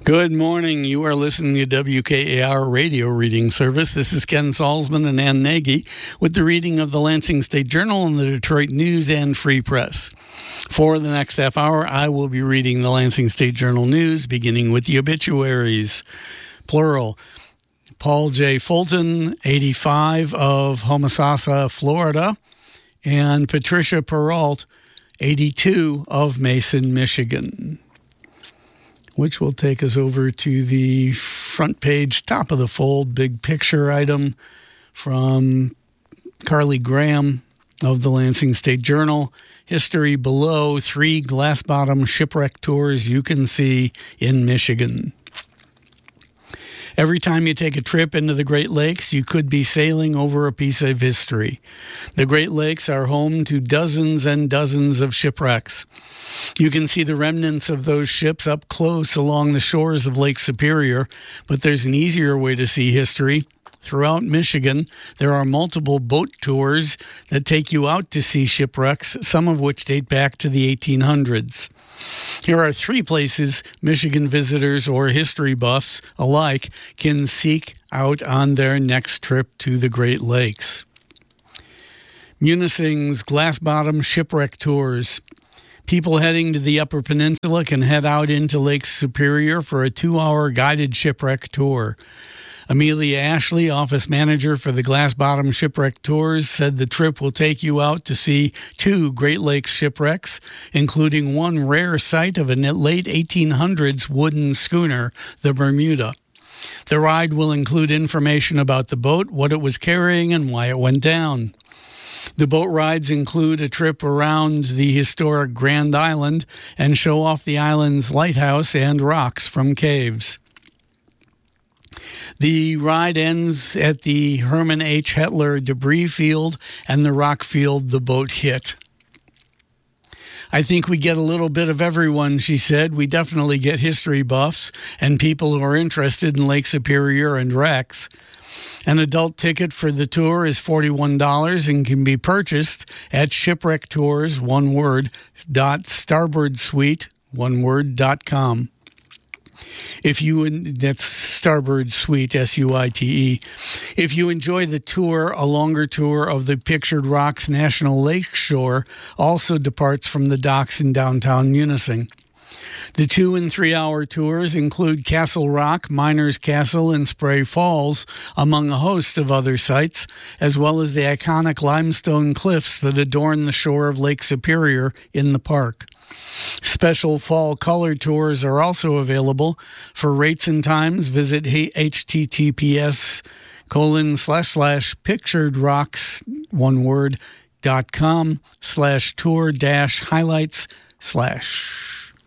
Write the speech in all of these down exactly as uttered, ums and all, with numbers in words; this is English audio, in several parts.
Good morning. You are listening to W K A R Radio Reading Service. This is Ken Salzman and Ann Nagy with the reading of the Lansing State Journal and the Detroit News and Free Press. For the next half hour, I will be reading the Lansing State Journal News, beginning with the obituaries, plural. Paul J. Fulton, eighty-five, of Homosassa, Florida, and Patricia Peralt, eighty-two, of Mason, Michigan. Which will take us over to the front page, top of the fold, big picture item from Carly Graham of the Lansing State Journal. History below, three glass-bottom shipwreck tours you can see in Michigan. Every time you take a trip into the Great Lakes, you could be sailing over a piece of history. The Great Lakes are home to dozens and dozens of shipwrecks. You can see the remnants of those ships up close along the shores of Lake Superior, but there's an easier way to see history. Throughout Michigan, there are multiple boat tours that take you out to see shipwrecks, some of which date back to the eighteen hundreds. Here are three places Michigan visitors or history buffs alike can seek out on their next trip to the Great Lakes. Munising's Glass Bottom Shipwreck Tours. People heading to the Upper Peninsula can head out into Lake Superior for a two-hour guided shipwreck tour. Amelia Ashley, office manager for the Glass Bottom Shipwreck Tours, said the trip will take you out to see two Great Lakes shipwrecks, including one rare site of a late eighteen hundreds wooden schooner, the Bermuda. The ride will include information about the boat, what it was carrying, and why it went down. The boat rides include a trip around the historic Grand Island and show off the island's lighthouse and rocks from caves. The ride ends at the Herman H. Hetler debris field and the rock field the boat hit. I think we get a little bit of everyone, she said. We definitely get history buffs and people who are interested in Lake Superior and wrecks. An adult ticket for the tour is forty-one dollars and can be purchased at Shipwreck Tours, one word, dot starboard suite, one word, dot com. If you, that's Starboard Suite, S U I T E. If you enjoy the tour, a longer tour of the Pictured Rocks National Lakeshore also departs from the docks in downtown Munising. The two- and three-hour tours include Castle Rock, Miners Castle, and Spray Falls, among a host of other sites, as well as the iconic limestone cliffs that adorn the shore of Lake Superior in the park. Special fall color tours are also available. For rates and times, visit https colon slash slash pictured rocks, one word, dot com slash tour dash highlights slash.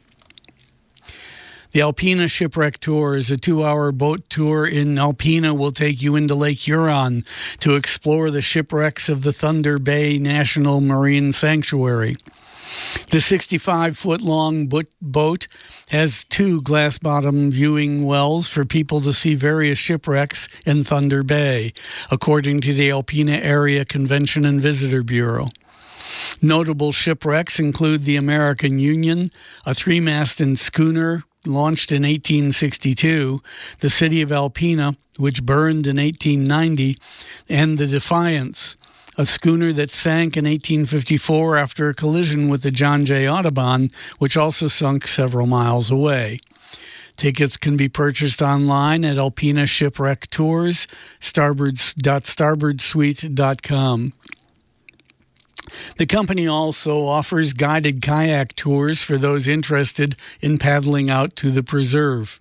The Alpena Shipwreck Tour is a two-hour boat tour in Alpena will take you into Lake Huron to explore the shipwrecks of the Thunder Bay National Marine Sanctuary. The sixty-five foot long boat has two glass-bottom viewing wells for people to see various shipwrecks in Thunder Bay, according to the Alpena Area Convention and Visitor Bureau. Notable shipwrecks include the American Union, a three-masted schooner launched in eighteen sixty-two, the City of Alpena, which burned in eighteen ninety, and the Defiance, a schooner that sank in eighteen fifty-four after a collision with the John J. Audubon, which also sunk several miles away. Tickets can be purchased online at Alpena Shipwreck Tours, dot starboard suite dot com. The company also offers guided kayak tours for those interested in paddling out to the preserve.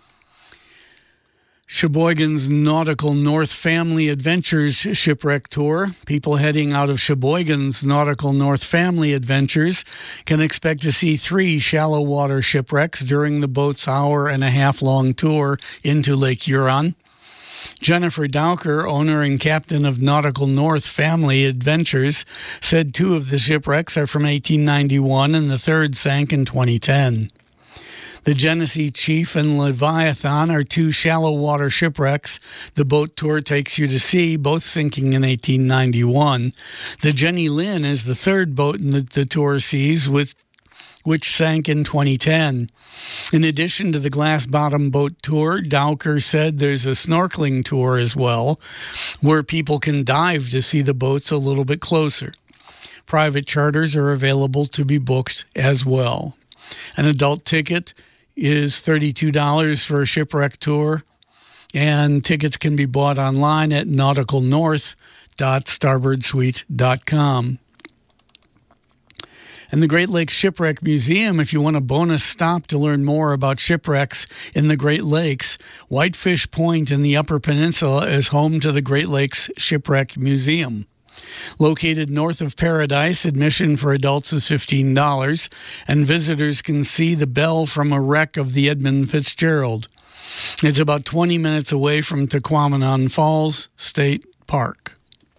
Sheboygan's Nautical North Family Adventures Shipwreck Tour. People heading out of Sheboygan's Nautical North Family Adventures can expect to see three shallow water shipwrecks during the boat's hour and a half long tour into Lake Huron. Jennifer Dowker, owner and captain of Nautical North Family Adventures, said two of the shipwrecks are from eighteen ninety-one and the third sank in twenty ten. The Genesee Chief and Leviathan are two shallow water shipwrecks the boat tour takes you to see, both sinking in eighteen ninety-one. The Jenny Lynn is the third boat in the, the tour sees, with which sank in twenty ten. In addition to the glass bottom boat tour, Dowker said there's a snorkeling tour as well, where people can dive to see the boats a little bit closer. Private charters are available to be booked as well. An adult ticket is thirty-two dollars for a shipwreck tour, and tickets can be bought online at nautical north dot starboard suite dot com. And the Great Lakes Shipwreck Museum, if you want a bonus stop to learn more about shipwrecks in the Great Lakes, Whitefish Point in the Upper Peninsula is home to the Great Lakes Shipwreck Museum. Located north of Paradise, admission for adults is fifteen dollars, and visitors can see the bell from a wreck of the Edmund Fitzgerald. It's about twenty minutes away from Tequamanon Falls State Park.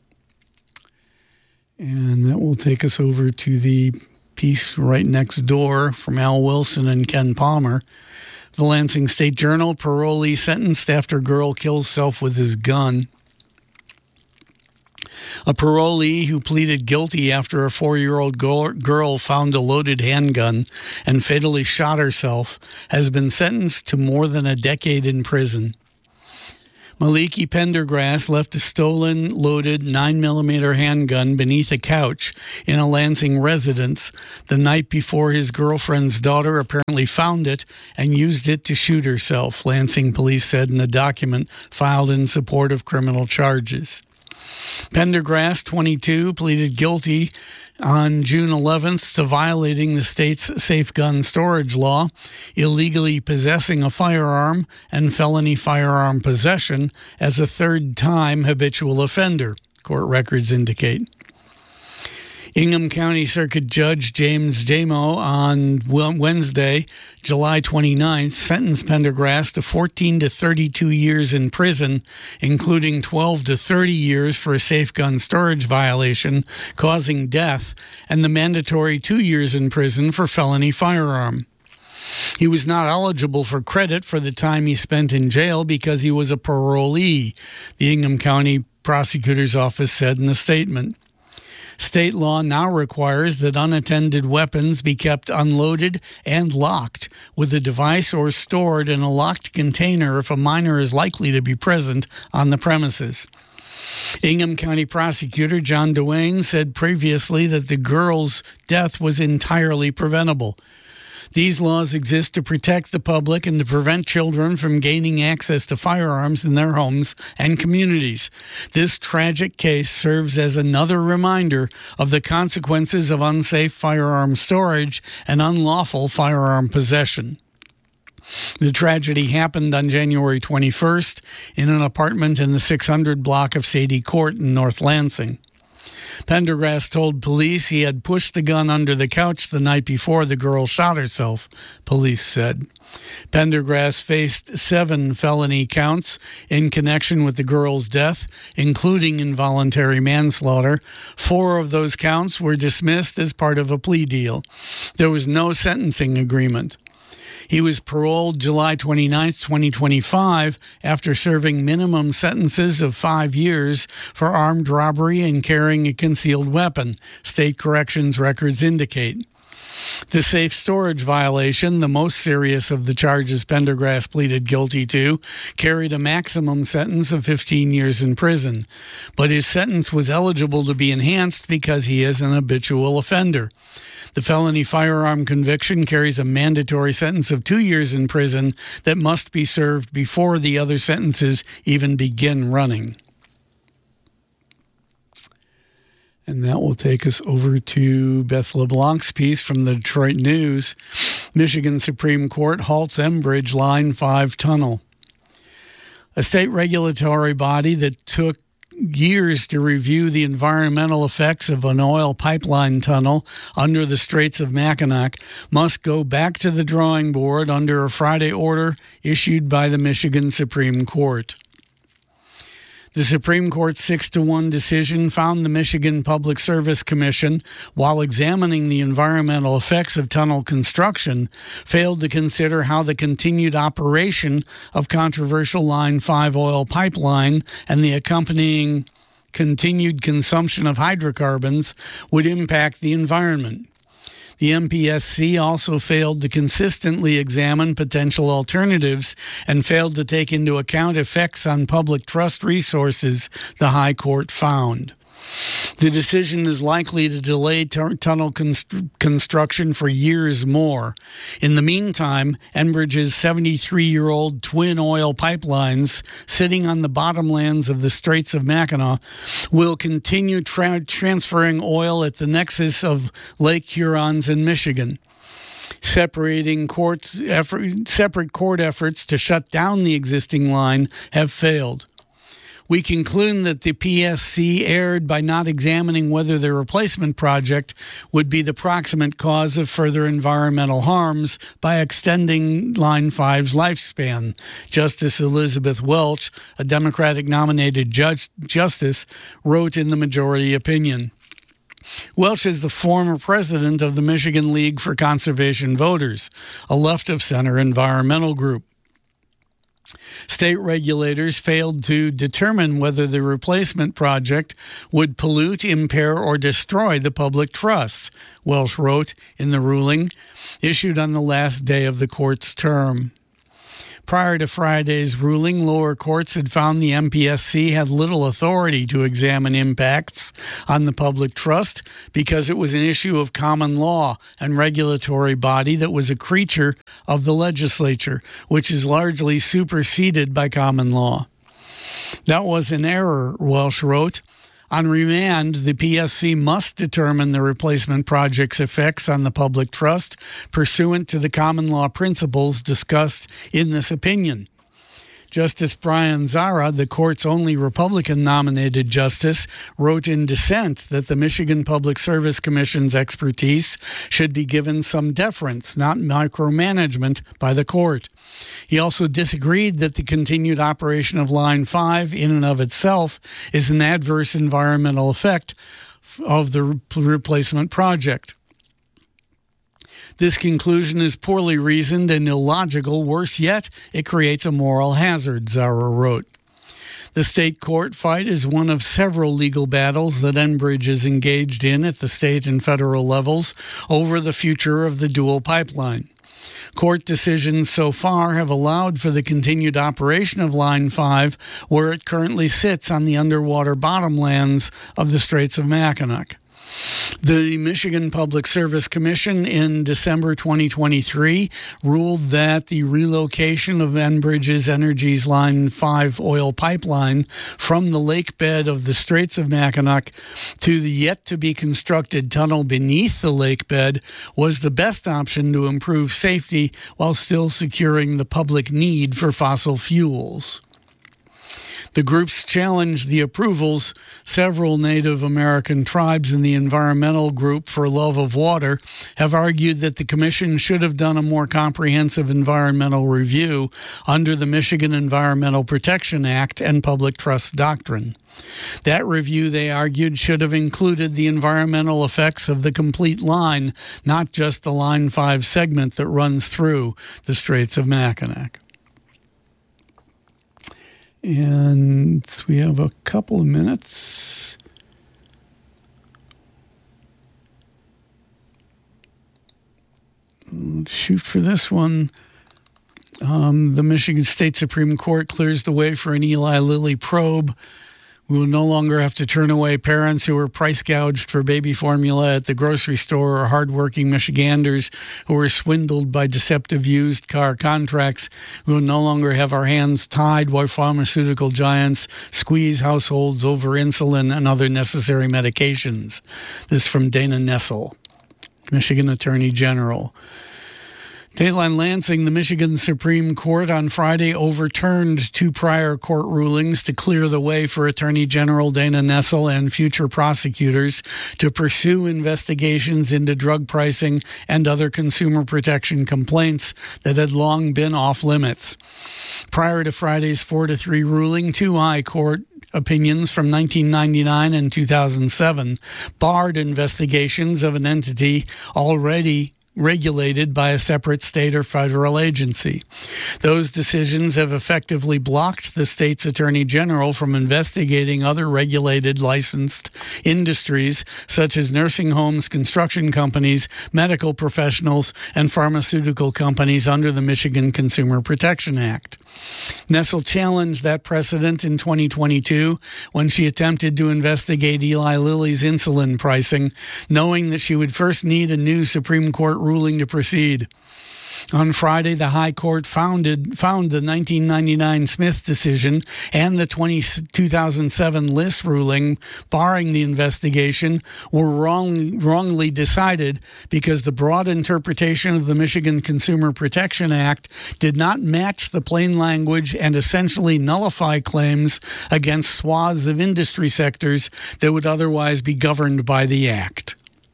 And that will take us over to the piece right next door from Al Wilson and Ken Palmer. The Lansing State Journal, parolee sentenced after girl kills self with his gun. A parolee who pleaded guilty after a four-year-old girl found a loaded handgun and fatally shot herself has been sentenced to more than a decade in prison. Maliki Pendergrass left a stolen, loaded nine millimeter handgun beneath a couch in a Lansing residence the night before his girlfriend's daughter apparently found it and used it to shoot herself, Lansing police said in a document filed in support of criminal charges. Pendergrass, twenty-two, pleaded guilty on June eleventh to violating the state's safe gun storage law, illegally possessing a firearm, and felony firearm possession as a third-time habitual offender, court records indicate. Ingham County Circuit Judge James Jamo on Wednesday, July twenty-ninth, sentenced Pendergrass to fourteen to thirty-two years in prison, including twelve to thirty years for a safe gun storage violation causing death, and the mandatory two years in prison for felony firearm. He was not eligible for credit for the time he spent in jail because he was a parolee, the Ingham County Prosecutor's Office said in a statement. State law now requires that unattended weapons be kept unloaded and locked with a device or stored in a locked container if a minor is likely to be present on the premises. Ingham County Prosecutor John Duane said previously that the girl's death was entirely preventable. These laws exist to protect the public and to prevent children from gaining access to firearms in their homes and communities. This tragic case serves as another reminder of the consequences of unsafe firearm storage and unlawful firearm possession. The tragedy happened on January twenty-first in an apartment in the six hundred block of Sadie Court in North Lansing. Pendergrass told police he had pushed the gun under the couch the night before the girl shot herself, police said. Pendergrass faced seven felony counts in connection with the girl's death, including involuntary manslaughter. Four of those counts were dismissed as part of a plea deal. There was no sentencing agreement. He was paroled July twenty-ninth, twenty twenty-five, after serving minimum sentences of five years for armed robbery and carrying a concealed weapon, state corrections records indicate. The safe storage violation, the most serious of the charges Pendergrass pleaded guilty to, carried a maximum sentence of fifteen years in prison. But his sentence was eligible to be enhanced because he is an habitual offender. The felony firearm conviction carries a mandatory sentence of two years in prison that must be served before the other sentences even begin running. And that will take us over to Beth LeBlanc's piece from the Detroit News. Michigan Supreme Court halts Enbridge Line five tunnel. A state regulatory body that took years to review the environmental effects of an oil pipeline tunnel under the Straits of Mackinac must go back to the drawing board under a Friday order issued by the Michigan Supreme Court. The Supreme Court's six to one decision found the Michigan Public Service Commission, while examining the environmental effects of tunnel construction, failed to consider how the continued operation of controversial Line five oil pipeline and the accompanying continued consumption of hydrocarbons would impact the environment. The M P S C also failed to consistently examine potential alternatives and failed to take into account effects on public trust resources, the High Court found. The decision is likely to delay t- tunnel const- construction for years more. In the meantime, Enbridge's seventy-three-year-old twin oil pipelines sitting on the bottomlands of the Straits of Mackinac will continue tra- transferring oil at the nexus of Lake Hurons and Michigan. Separating courts effort, separate court efforts to shut down the existing line have failed. We conclude that the P S C erred by not examining whether the replacement project would be the proximate cause of further environmental harms by extending Line five's lifespan. Justice Elizabeth Welch, a Democratic-nominated judge, justice, wrote in the majority opinion. Welch is the former president of the Michigan League for Conservation Voters, a left-of-center environmental group. State regulators failed to determine whether the replacement project would pollute, impair, or destroy the public trust, Welch wrote in the ruling issued on the last day of the court's term. Prior to Friday's ruling, lower courts had found the M P S C had little authority to examine impacts on the public trust because it was an issue of common law and regulatory body that was a creature of the legislature, which is largely superseded by common law. That was an error, Welch wrote. On remand, the P S C must determine the replacement project's effects on the public trust pursuant to the common law principles discussed in this opinion. Justice Brian Zara, the court's only Republican-nominated justice, wrote in dissent that the Michigan Public Service Commission's expertise should be given some deference, not micromanagement, by the court. He also disagreed that the continued operation of Line five in and of itself is an adverse environmental effect of the replacement project. This conclusion is poorly reasoned and illogical. Worse yet, it creates a moral hazard, Zara wrote. The state court fight is one of several legal battles that Enbridge is engaged in at the state and federal levels over the future of the dual pipeline. Court decisions so far have allowed for the continued operation of Line five where it currently sits on the underwater bottomlands of the Straits of Mackinac. The Michigan Public Service Commission in December twenty twenty-three ruled that the relocation of Enbridge Energy's Line five oil pipeline from the lake bed of the Straits of Mackinac to the yet-to-be-constructed tunnel beneath the lake bed was the best option to improve safety while still securing the public need for fossil fuels. The groups challenged the approvals. Several Native American tribes in the environmental group for Love of Water have argued that the commission should have done a more comprehensive environmental review under the Michigan Environmental Protection Act and Public Trust Doctrine. That review, they argued, should have included the environmental effects of the complete line, not just the Line five segment that runs through the Straits of Mackinac. And we have a couple of minutes. Let's shoot for this one. Um, the Michigan State Supreme Court clears the way for an Eli Lilly probe. We will no longer have to turn away parents who are price gouged for baby formula at the grocery store or hardworking Michiganders who are swindled by deceptive used car contracts. We will no longer have our hands tied while pharmaceutical giants squeeze households over insulin and other necessary medications. This from Dana Nessel, Michigan Attorney General. Dateline Lansing, the Michigan Supreme Court on Friday overturned two prior court rulings to clear the way for Attorney General Dana Nessel and future prosecutors to pursue investigations into drug pricing and other consumer protection complaints that had long been off limits. Prior to Friday's four to three ruling, two high court opinions from nineteen ninety-nine and two thousand seven barred investigations of an entity already regulated by a separate state or federal agency. Those decisions have effectively blocked the state's attorney general from investigating other regulated licensed industries such as nursing homes, construction companies, medical professionals, and pharmaceutical companies under the Michigan Consumer Protection Act. Nessel challenged that precedent in twenty twenty-two when she attempted to investigate Eli Lilly's insulin pricing, knowing that she would first need a new Supreme Court ruling to proceed. On Friday, the High Court founded, found the nineteen ninety-nine Smith decision and the two thousand seven Liss ruling barring the investigation were wrong, wrongly decided because the broad interpretation of the Michigan Consumer Protection Act did not match the plain language and essentially nullify claims against swaths of industry sectors that would otherwise be governed by the Act.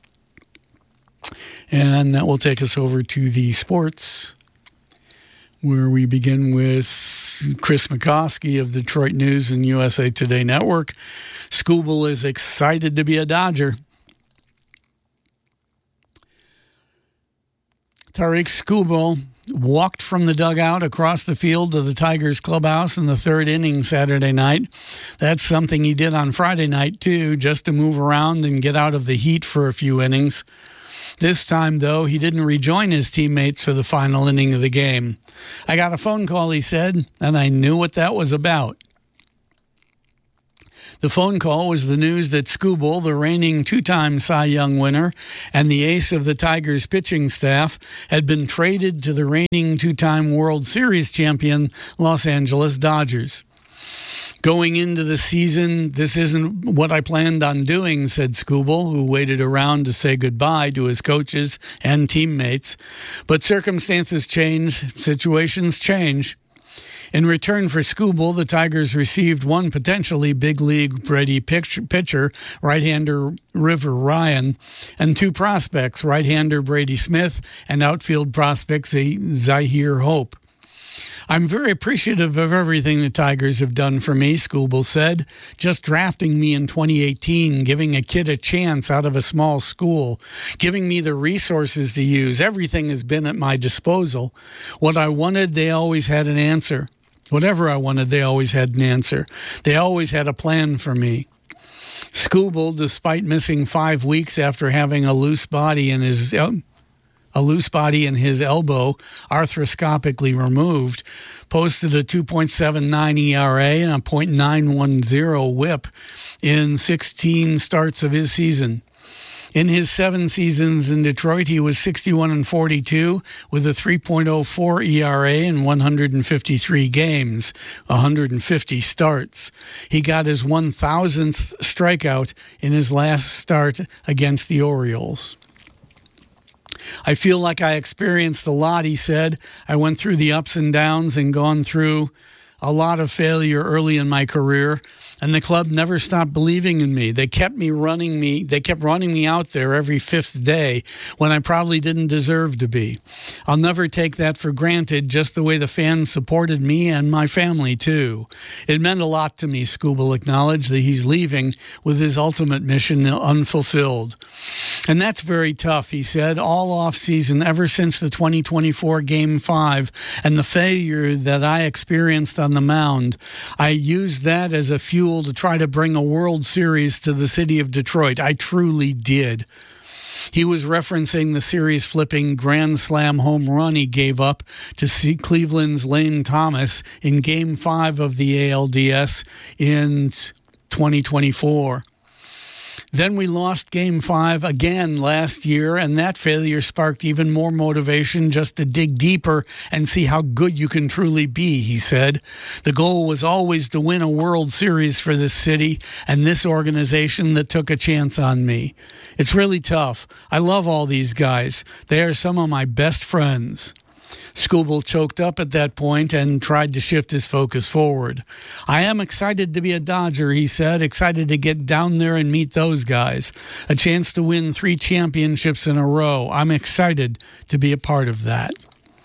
And that will take us over to the sports, where we begin with Chris McCoskey of Detroit News and U S A Today Network. Skubal is excited to be a Dodger. Tarik Skubal walked from the dugout across the field to the Tigers clubhouse in the third inning Saturday night. That's something he did on Friday night, too, just to move around and get out of the heat for a few innings. This time, though, he didn't rejoin his teammates for the final inning of the game. I got a phone call, he said, and I knew what that was about. The phone call was the news that Skubal, the reigning two-time Cy Young winner and the ace of the Tigers pitching staff, had been traded to the reigning two-time World Series champion Los Angeles Dodgers. Going into the season, this isn't what I planned on doing, said Skubal, who waited around to say goodbye to his coaches and teammates. But circumstances change, situations change. In return for Skubal, the Tigers received one potentially big league Brady pitcher, right-hander River Ryan, and two prospects, right-hander Brady Smith and outfield prospect Zahir Hope. I'm very appreciative of everything the Tigers have done for me, Skubal said. Just drafting me in twenty eighteen, giving a kid a chance out of a small school, giving me the resources to use. Everything has been at my disposal. What I wanted, they always had an answer. Whatever I wanted, they always had an answer. They always had a plan for me. Skubal, despite missing five weeks after having a loose body in his... a loose body in his elbow arthroscopically removed, posted a two point seven nine E R A and a point nine one zero whip in sixteen starts of his season. In his seven seasons in Detroit, he was sixty-one and forty-two with a three point oh four E R A in one hundred fifty-three games, one hundred fifty starts. He got his one thousandth strikeout in his last start against the Orioles. I feel like I experienced a lot, he said. I went through the ups and downs and gone through a lot of failure early in my career, and the club never stopped believing in me. They kept me running me. They kept running me out there every fifth day when I probably didn't deserve to be. I'll never take that for granted, just the way the fans supported me and my family, too. It meant a lot to me, Skubal acknowledged, that he's leaving with his ultimate mission unfulfilled. And that's very tough, he said. All off-season, ever since the twenty twenty-four Game five and the failure that I experienced on the mound, I used that as a fuel to try to bring a World Series to the city of Detroit. I truly did. He was referencing the series-flipping grand slam home run he gave up to see Cleveland's Lane Thomas in Game five of the A L D S in twenty twenty-four. Then we lost Game five again last year, and that failure sparked even more motivation just to dig deeper and see how good you can truly be, he said. The goal was always to win a World Series for this city and this organization that took a chance on me. It's really tough. I love all these guys. They are some of my best friends. Skubal choked up at that point and tried to shift his focus forward. I am excited to be a Dodger, he said, excited to get down there and meet those guys. A chance to win three championships in a row. I'm excited to be a part of that.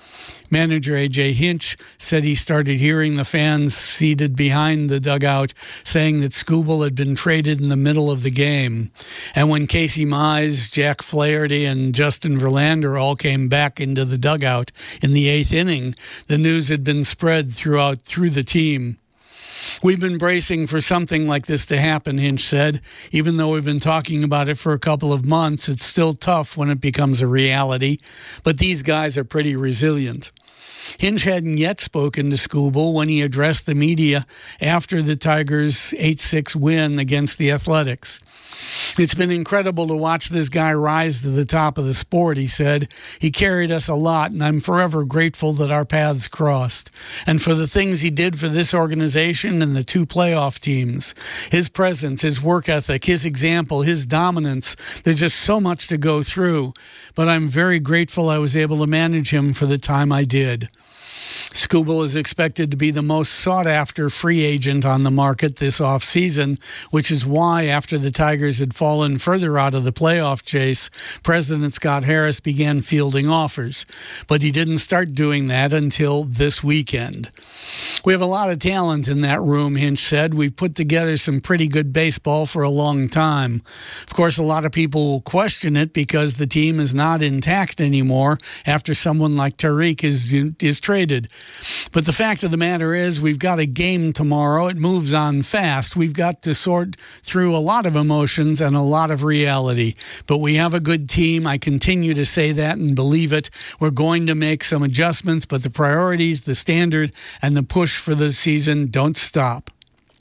Manager A J Hinch said he started hearing the fans seated behind the dugout saying that Skubal had been traded in the middle of the game. And when Casey Mize, Jack Flaherty, and Justin Verlander all came back into the dugout in the eighth inning, the news had been spread throughout through the team. We've been bracing for something like this to happen, Hinch said. Even though we've been talking about it for a couple of months, it's still tough when it becomes a reality. But these guys are pretty resilient. Hinch hadn't yet spoken to Skubal when he addressed the media after the Tigers' eight six win against the Athletics. It's been incredible to watch this guy rise to the top of the sport, he said. He carried us a lot, and I'm forever grateful that our paths crossed. And for the things he did for this organization and the two playoff teams. His presence, his work ethic, his example, his dominance. There's just so much to go through. But I'm very grateful I was able to manage him for the time I did. Skubal is expected to be the most sought-after free agent on the market this offseason, which is why, after the Tigers had fallen further out of the playoff chase, President Scott Harris began fielding offers. But he didn't start doing that until this weekend. We have a lot of talent in that room, Hinch said. We've put together some pretty good baseball for a long time. Of course, a lot of people will question it because the team is not intact anymore after someone like Tariq is, is traded. But the fact of the matter is we've got a game tomorrow. It moves on fast. We've got to sort through a lot of emotions and a lot of reality. But we have a good team. I continue to say that and believe it. We're going to make some adjustments, but the priorities, the standard, and the push for the season don't stop.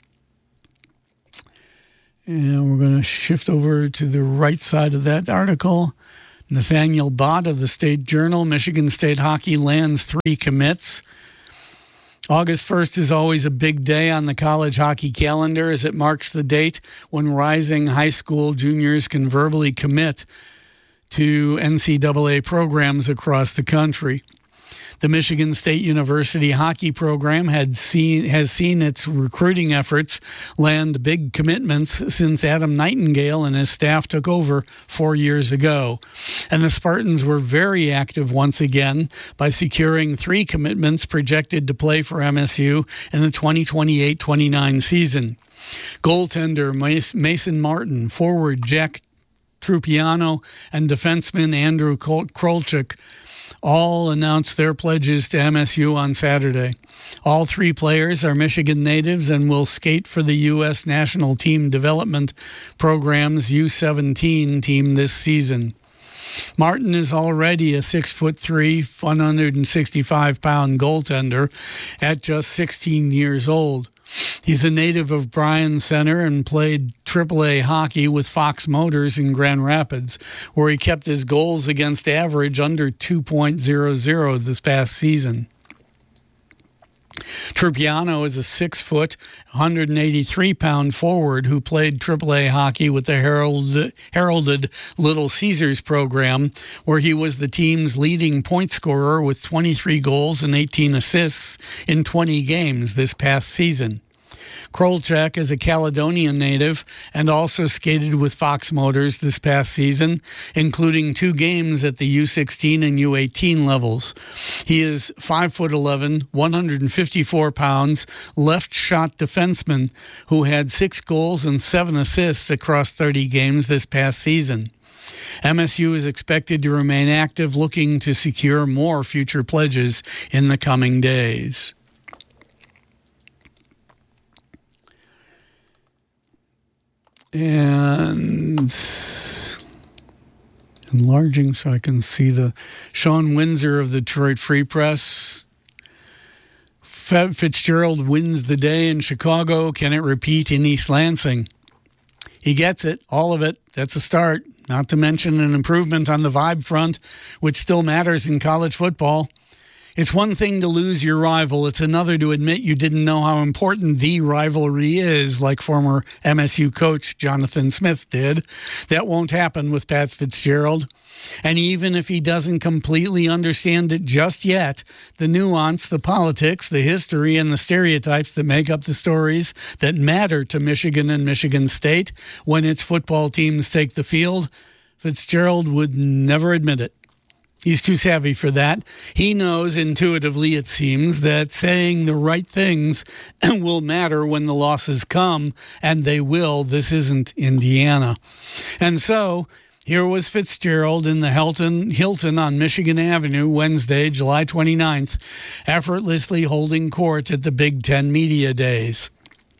And we're going to shift over to the right side of that article. Nathaniel Bott of the State Journal, Michigan State hockey lands three commits. August first is always a big day on the college hockey calendar as it marks the date when rising high school juniors can verbally commit to N C double A programs across the country. The Michigan State University hockey program had seen has seen its recruiting efforts land big commitments since Adam Nightingale and his staff took over four years ago. And the Spartans were very active once again by securing three commitments projected to play for M S U in the twenty twenty-eight twenty-nine season. Goaltender Mason Martin, forward Jack Trupiano, and defenseman Andrew Krolchuk all announced their pledges to M S U on Saturday. All three players are Michigan natives and will skate for the U S National Team Development Program's U seventeen team this season. Martin is already a six foot three, one hundred sixty-five pound goaltender at just sixteen years old. He's a native of Bryan Center and played triple A hockey with Fox Motors in Grand Rapids, where he kept his goals against average under two point oh oh this past season. Trupiano is a six foot, one hundred eighty-three pound forward who played triple A hockey with the herald, heralded Little Caesars program, where he was the team's leading point scorer with twenty-three goals and eighteen assists in twenty games this past season. Krolchuk is a Caledonian native and also skated with Fox Motors this past season, including two games at the U sixteen and U eighteen levels. He is five foot eleven, one hundred fifty-four pounds, left shot defenseman who had six goals and seven assists across thirty games this past season. M S U is expected to remain active, looking to secure more future pledges in the coming days. And enlarging so I can see the Sean Windsor of the Detroit Free Press. Fitzgerald wins the day in Chicago. Can it repeat in East Lansing? He gets it, all of it. That's a start. Not to mention an improvement on the vibe front, which still matters in college football. It's one thing to lose your rival. It's another to admit you didn't know how important the rivalry is, like former M S U coach Jonathan Smith did. That won't happen with Pat Fitzgerald. And even if he doesn't completely understand it just yet, the nuance, the politics, the history, and the stereotypes that make up the stories that matter to Michigan and Michigan State when its football teams take the field, Fitzgerald would never admit it. He's too savvy for that. He knows intuitively, it seems, that saying the right things will matter when the losses come, and they will. This isn't Indiana. And so here was Fitzgerald in the Hilton, Hilton on Michigan Avenue Wednesday, July twenty-ninth, effortlessly holding court at the Big Ten Media Days.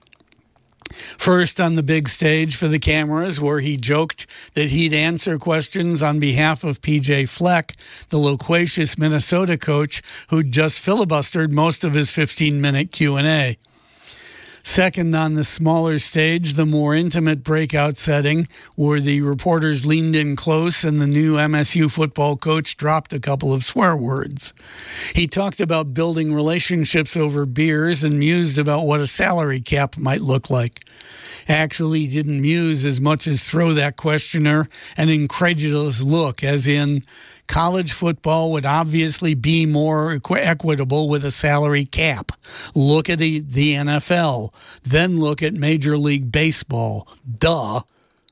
First on the big stage for the cameras, where he joked that he'd answer questions on behalf of P J Fleck, the loquacious Minnesota coach who'd just filibustered most of his fifteen-minute Q and A. Second on the smaller stage, the more intimate breakout setting, where the reporters leaned in close and the new M S U football coach dropped a couple of swear words. He talked about building relationships over beers and mused about what a salary cap might look like. Actually, he didn't muse as much as throw that questioner an incredulous look, as in, college football would obviously be more equi- equitable with a salary cap. Look at the, the N F L. Then look at Major League Baseball. Duh.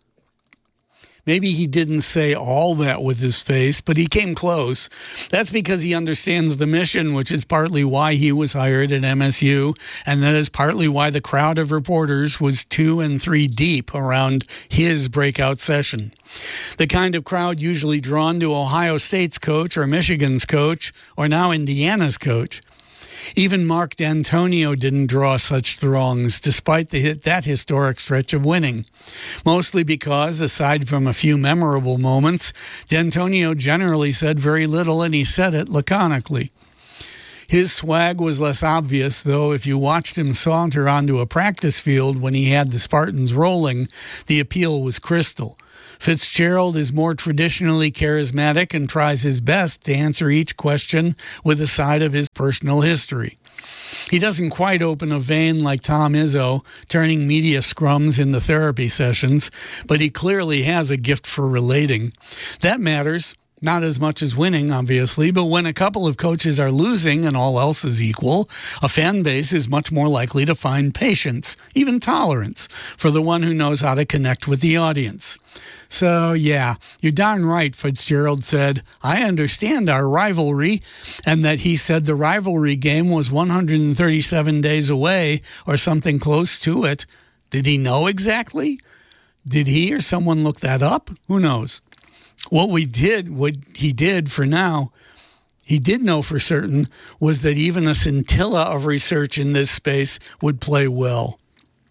Maybe he didn't say all that with his face, but he came close. That's because he understands the mission, which is partly why he was hired at M S U, and that is partly why the crowd of reporters was two and three deep around his breakout session. The kind of crowd usually drawn to Ohio State's coach or Michigan's coach or now Indiana's coach. Even Mark D'Antonio didn't draw such throngs, despite the, that historic stretch of winning. Mostly because, aside from a few memorable moments, D'Antonio generally said very little, and he said it laconically. His swag was less obvious, though if you watched him saunter onto a practice field when he had the Spartans rolling, the appeal was crystal. Fitzgerald is more traditionally charismatic and tries his best to answer each question with a side of his personal history. He doesn't quite open a vein like Tom Izzo, turning media scrums into therapy sessions, but he clearly has a gift for relating. That matters. Not as much as winning, obviously, but when a couple of coaches are losing and all else is equal, a fan base is much more likely to find patience, even tolerance, for the one who knows how to connect with the audience. So, yeah, you're darn right, Fitzgerald said. I understand our rivalry, and that he said the rivalry game was one hundred thirty-seven days away or something close to it. Did he know exactly? Did he or someone look that up? Who knows? What we did, what he did for now, he did know for certain, was that even a scintilla of research in this space would play well.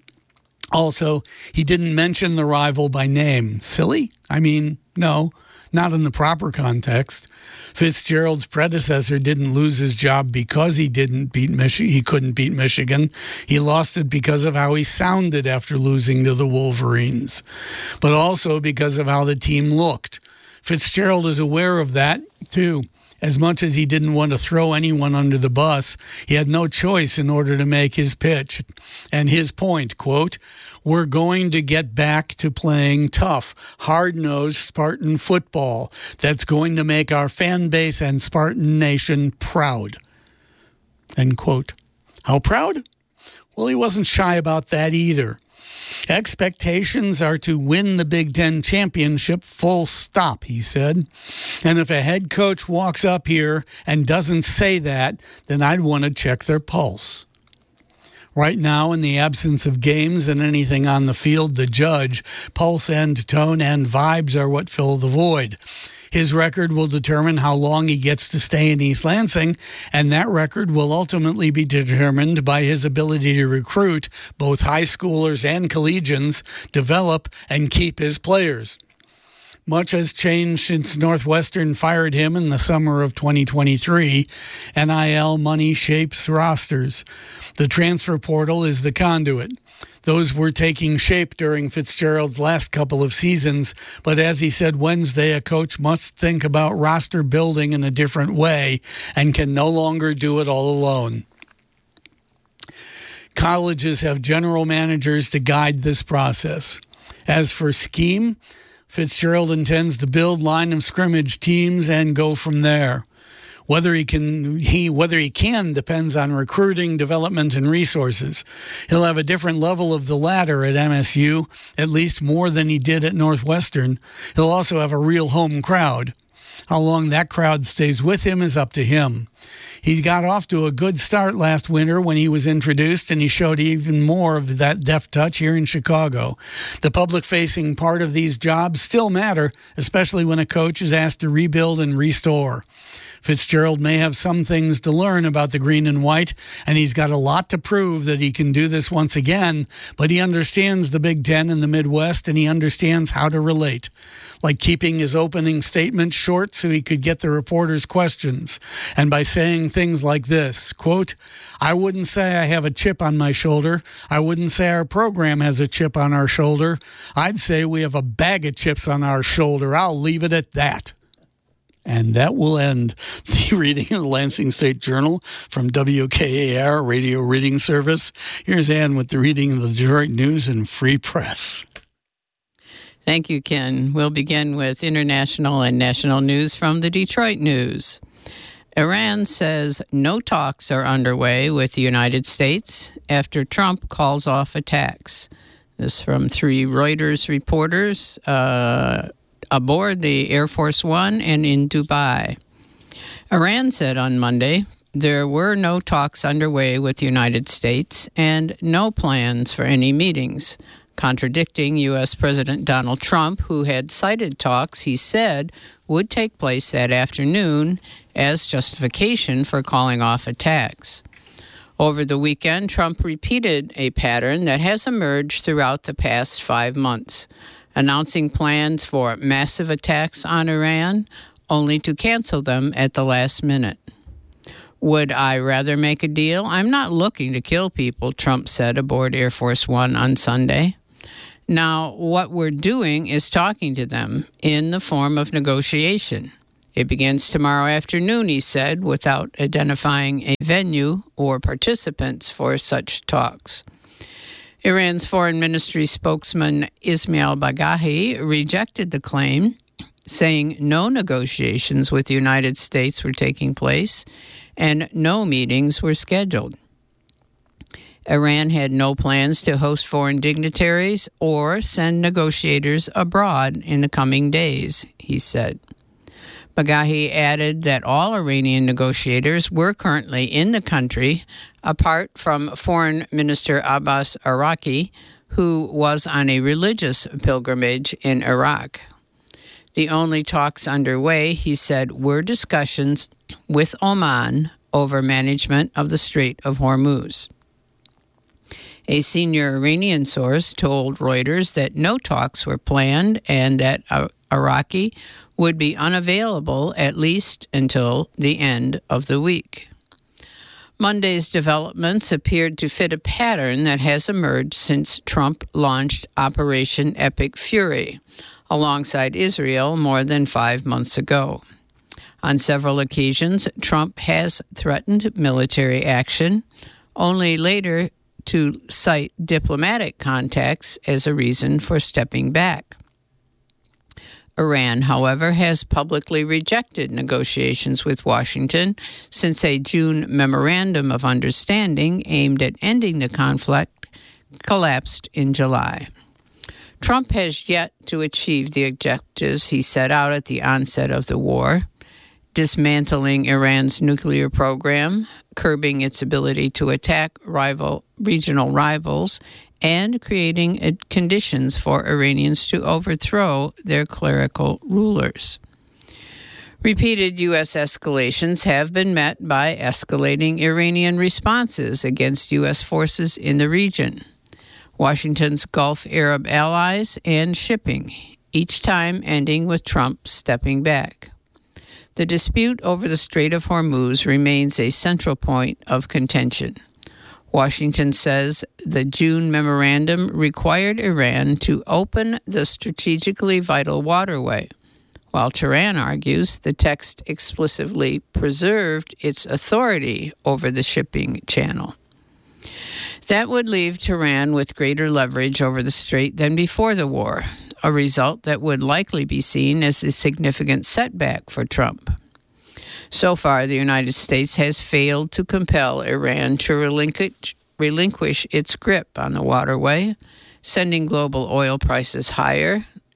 Also, he didn't mention the rival by name. Silly? I mean, no, not in the proper context. Fitzgerald's predecessor didn't lose his job because he didn't beat Michi- he couldn't beat Michigan. He lost it because of how he sounded after losing to the Wolverines, but also because of how the team looked. Fitzgerald is aware of that, too. As much as he didn't want to throw anyone under the bus, he had no choice in order to make his pitch. And his point, quote, we're going to get back to playing tough, hard-nosed Spartan football that's going to make our fan base and Spartan Nation proud, end quote. How proud? Well, he wasn't shy about that either. Expectations are to win the Big Ten championship, full stop, he said. And if a head coach walks up here and doesn't say that, then I'd want to check their pulse. Right now, in the absence of games and anything on the field to judge, pulse and tone and vibes are what fill the void. His record will determine how long he gets to stay in East Lansing, and that record will ultimately be determined by his ability to recruit both high schoolers and collegians, develop, and keep his players. Much has changed since Northwestern fired him in the summer of twenty twenty-three. N I L money shapes rosters. The transfer portal is the conduit. Those were taking shape during Fitzgerald's last couple of seasons, but as he said Wednesday, a coach must think about roster building in a different way and can no longer do it all alone. Colleges have general managers to guide this process. As for scheme, Fitzgerald intends to build line of scrimmage teams and go from there. Whether he can, he whether he can depends on recruiting, development, and resources. He'll have a different level of the latter at M S U, at least more than he did at Northwestern. He'll also have a real home crowd. How long that crowd stays with him is up to him. He got off to a good start last winter when he was introduced, and he showed even more of that deft touch here in Chicago. The public-facing part of these jobs still matter, especially when a coach is asked to rebuild and restore. Fitzgerald may have some things to learn about the green and white, and he's got a lot to prove that he can do this once again, but he understands the Big Ten and the Midwest, and he understands how to relate, like keeping his opening statement short so he could get the reporters' questions, and by saying things like this, quote, I wouldn't say I have a chip on my shoulder. I wouldn't say our program has a chip on our shoulder. I'd say we have a bag of chips on our shoulder. I'll leave it at that. And that will end the reading of the Lansing State Journal from W K A R Radio Reading Service. Here's Ann with the reading of the Detroit News and Free Press. Thank you, Ken. We'll begin with international and national news from the Detroit News. Iran says no talks are underway with the United States after Trump calls off attacks. This from three Reuters reporters uh, aboard the Air Force One and in Dubai. Iran said on Monday there were no talks underway with the United States and no plans for any meetings, contradicting U S. President Donald Trump, who had cited talks he said would take place that afternoon as justification for calling off attacks. Over the weekend, Trump repeated a pattern that has emerged throughout the past five months, announcing plans for massive attacks on Iran, only to cancel them at the last minute. Would I rather make a deal? I'm not looking to kill people, Trump said aboard Air Force One on Sunday. Now, what we're doing is talking to them in the form of negotiation. It begins tomorrow afternoon, he said, without identifying a venue or participants for such talks. Iran's foreign ministry spokesman Ismail Bagahi rejected the claim, saying no negotiations with the United States were taking place and no meetings were scheduled. Iran had no plans to host foreign dignitaries or send negotiators abroad in the coming days, he said. Bagahi added that all Iranian negotiators were currently in the country, apart from Foreign Minister Abbas Araki, who was on a religious pilgrimage in Iraq. The only talks underway, he said, were discussions with Oman over management of the Strait of Hormuz. A senior Iranian source told Reuters that no talks were planned and that Araki would be unavailable at least until the end of the week. Monday's developments appeared to fit a pattern that has emerged since Trump launched Operation Epic Fury alongside Israel more than five months ago. On several occasions, Trump has threatened military action, only later to cite diplomatic contacts as a reason for stepping back. Iran, however, has publicly rejected negotiations with Washington since a June memorandum of understanding aimed at ending the conflict collapsed in July. Trump has yet to achieve the objectives he set out at the onset of the war, dismantling Iran's nuclear program, curbing its ability to attack rival regional rivals, and creating conditions for Iranians to overthrow their clerical rulers. Repeated U S escalations have been met by escalating Iranian responses against U S forces in the region, Washington's Gulf Arab allies, and shipping, each time ending with Trump stepping back. The dispute over the Strait of Hormuz remains a central point of contention. Washington says the June memorandum required Iran to open the strategically vital waterway, while Tehran argues the text explicitly preserved its authority over the shipping channel. That would leave Tehran with greater leverage over the strait than before the war, a result that would likely be seen as a significant setback for Trump. So far, the United States has failed to compel Iran to relinquish, relinquish its grip on the waterway, sending global oil prices higher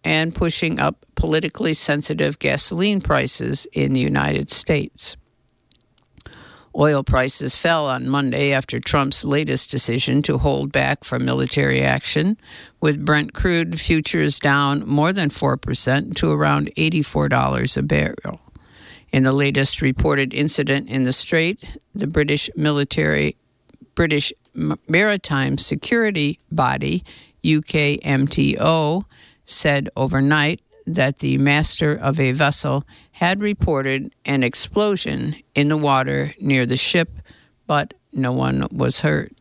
and pushing up politically sensitive gasoline prices in the United States. Oil prices fell on Monday after Trump's latest decision to hold back from military action, with Brent crude futures down more than four percent to around eighty-four dollars a barrel. In the latest reported incident in the Strait, the British military, British Maritime Security Body, U K M T O, said overnight that the master of a vessel had reported an explosion in the water near the ship, but no one was hurt.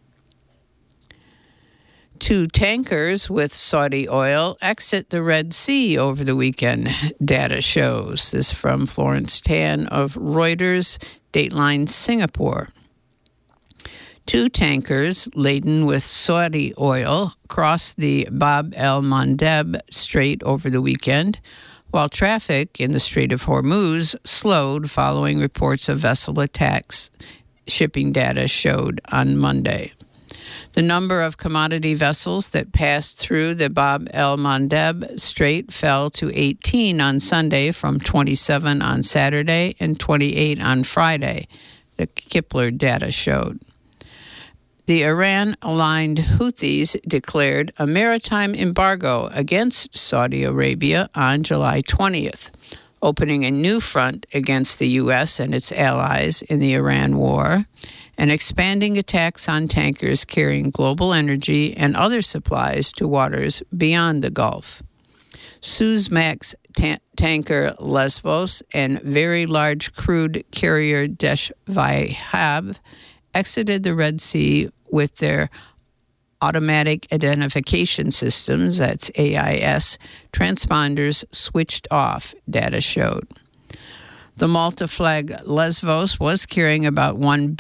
Two tankers with Saudi oil exit the Red Sea over the weekend, data shows. This from Florence Tan of Reuters, Dateline Singapore. Two tankers laden with Saudi oil crossed the Bab el-Mandeb Strait over the weekend, while traffic in the Strait of Hormuz slowed following reports of vessel attacks, shipping data showed on Monday. The number of commodity vessels that passed through the Bab el-Mandeb Strait fell to eighteen on Sunday from twenty-seven on Saturday and twenty-eight on Friday, the Kpler data showed. The Iran-aligned Houthis declared a maritime embargo against Saudi Arabia on July twentieth, opening a new front against the U S and its allies in the Iran war, and expanding attacks on tankers carrying global energy and other supplies to waters beyond the Gulf. Suezmax ta- tanker Lesvos and very large crude carrier Desh Vahab exited the Red Sea with their automatic identification systems, that's A I S, transponders switched off, data showed. The Malta flag Lesvos was carrying about one